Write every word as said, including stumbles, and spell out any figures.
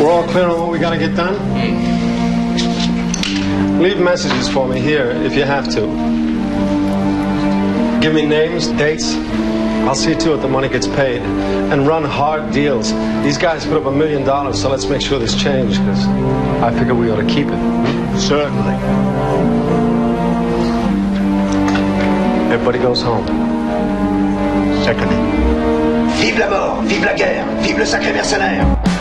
We're all clear on what we gotta get done? Leave messages for me here if you have to. Give me names, dates. I'll see to it the money gets paid. And run hard deals. These guys put up a million dollars, so let's make sure this change, because I figure we ought to keep it. Certainly. Everybody goes home. Seconded. Vive la mort, vive la guerre, vive le sacré mercenaire.